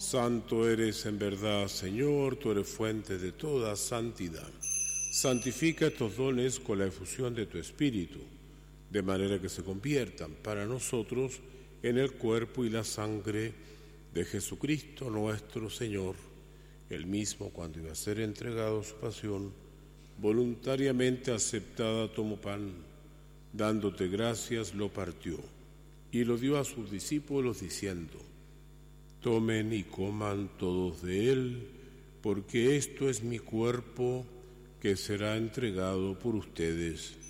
Santo eres en verdad, Señor, tú eres fuente de toda santidad. Santifica estos dones con la efusión de tu Espíritu, de manera que se conviertan para nosotros en el cuerpo y la sangre de Jesucristo nuestro Señor. Él mismo, cuando iba a ser entregado a su pasión, voluntariamente aceptada, tomó pan, dándote gracias, lo partió y lo dio a sus discípulos diciendo: tomen y coman todos de él, porque esto es mi cuerpo que será entregado por ustedes.